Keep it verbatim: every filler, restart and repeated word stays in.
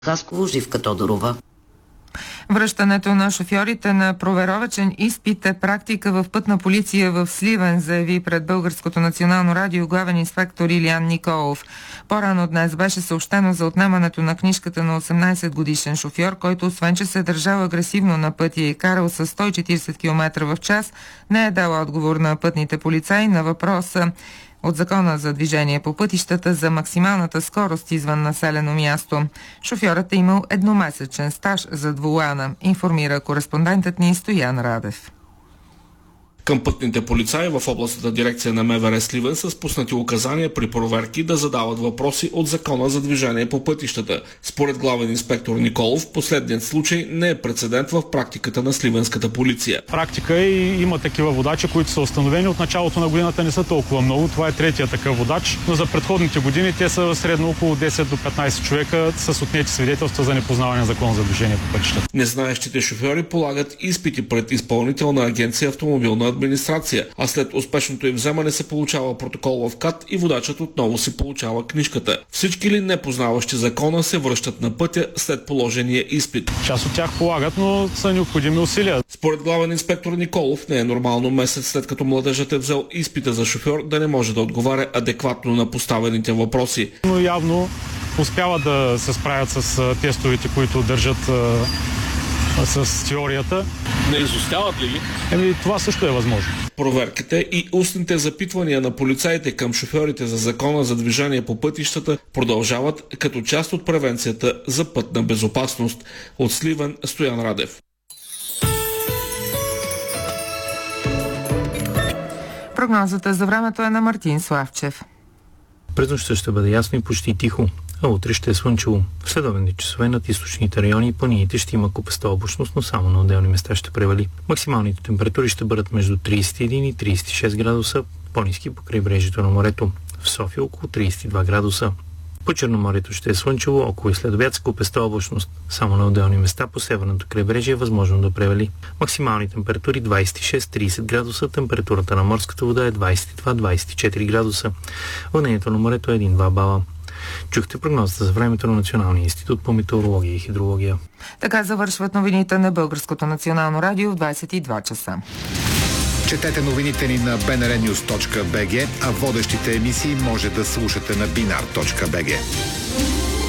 Хасково, Живка Тодорова. Връщането на шофьорите на проверовачен изпит е практика в Пътна полиция в Сливен, заяви пред Българското национално радио главен инспектор Илиян Николов. По-рано днес беше съобщено за отнемането на книжката на осемнайсет годишен шофьор, който освен, че се е държал агресивно на пътя и карал с сто и четирийсет километра в час, не е дал отговор на пътните полицаи на въпроса от Закона за движение по пътищата за максималната скорост извън населено място. Шофьорът е имал едномесечен стаж зад волана, информира кореспондентът ни Стоян Радев. Към пътните полицаи в областната дирекция на МВР Сливен са спуснати указания при проверки да задават въпроси от Закона за движение по пътищата. Според главен инспектор Николов, последният случай не е прецедент в практиката на сливенската полиция. Практика е и има такива водачи, които са установени от началото на годината, не са толкова много. Това е третия такъв водач, но за предходните години те са средно около десет до петнайсет човека с отнети свидетелства за непознаване на Закона за движение по пътищата. Незнаещите шофьори полагат изпити пред Изпълнителна агенция автомобилна администрация, а след успешното им вземане се получава протокол в КАТ и водачът отново си получава книжката. Всички ли непознаващи закона се връщат на пътя след положения изпит? Част от тях полагат, но са необходими усилия. Според главен инспектор Николов не е нормално месец след като младежът е взел изпита за шофьор да не може да отговаря адекватно на поставените въпроси. Но явно успяват да се справят с тестовете, които държат с теорията. Не изостяват ли ги? Еми, това също е възможно. Проверките и устните запитвания на полицаите към шофьорите за Закона за движение по пътищата продължават като част от превенцията за пътна безопасност. От Сливен, Стоян Радев. Прогнозата за времето е на Мартин Славчев. През нощта ще бъде ясно и почти тихо, а утре ще е слънчево. В следобедни часове над източните райони и планините ще има купеста облачност, но само на отделни места ще превали. Максималните температури ще бъдат между трийсет и един и трийсет и шест градуса, по-ниски по крайбрежието на морето. В София около трийсет и два градуса. По Черноморието ще е слънчево, около и следобед с купеста облачност. Само на отделни места по северното крайбрежие е възможно да превали. Максимални температури двийсет и шест до трийсет градуса, температурата на морската вода е двийсет и два до двийсет и четири градуса. Вълнението на морето е един до два бала. Чухте прогнозата за времето на Националния институт по метеорология и хидрология. Така завършват новините на Българското национално радио в двийсет и два часа. Четете новините ни на би ен ар нюз точка би джи, а водещите емисии може да слушате на бинар точка би джи.